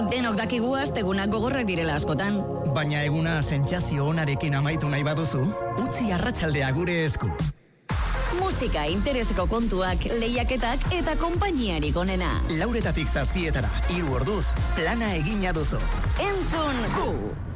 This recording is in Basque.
Denok dakigu astegunak gogorrak direla askotan. Baina eguna sentsazio onarekin amaitu nahi baduzu, utzi arratsaldea gure esku. Musika, intereseko kontuak, lehiaketak eta konpainiarik onena. 4:00 7:00, 3 orduz, plana egina duzu. Entzun Gu!